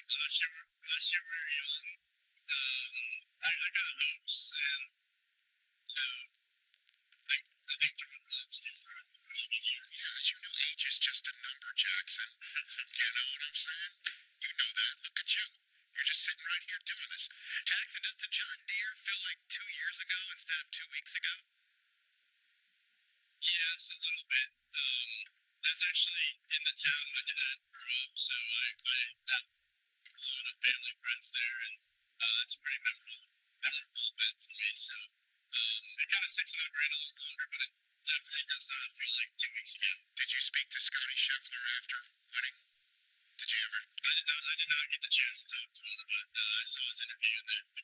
last year we were young. I got hopes, and I think Jordan Love's different. Yeah, you know, age is just a number, Jackson. You know what I'm saying? You know that. Look at you. You're just sitting right here doing this. Jackson, does the John Deere feel like 2 years ago instead of 2 weeks ago? Yes, a little bit. That's actually in the town my dad grew up, so I have a lot of family friends there, and it's a pretty memorable event for me. So it kind of sticks in my brain a little longer, but it definitely does not feel like 2 weeks ago. Did you speak to Scotty Scheffler after winning? Did you ever? I did not get the chance to talk to him, but I saw his interview, and the